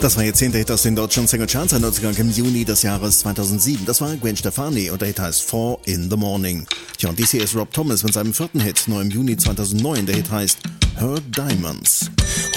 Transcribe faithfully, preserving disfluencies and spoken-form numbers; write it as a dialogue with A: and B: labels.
A: Das war ihr zehnter Hit aus den Deutschen Single Charts, ein Neuzugang im Juni des Jahres zweitausendsieben. Das war Gwen Stefani und der Hit heißt Four in the Morning. Tja, und dies hier ist Rob Thomas mit seinem vierten Hit, neu im Juni zweitausendneun. Der Hit heißt Her Diamonds.